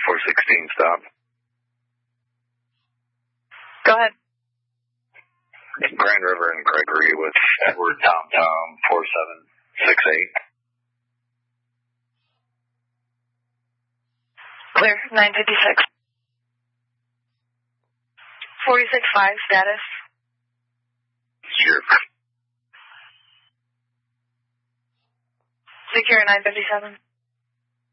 416 stop. Go ahead. Grand River and Gregory with Edward Tom 4768. Clear, 956. 465 status. Sure. Secure 957.